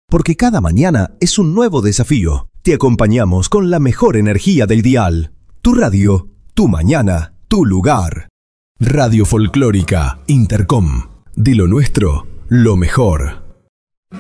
Porque cada mañana es un nuevo desafío. Te acompañamos con la mejor energía del dial. Tu radio, tu mañana, tu lugar. Radio Folclórica Intercom. De lo nuestro, lo mejor.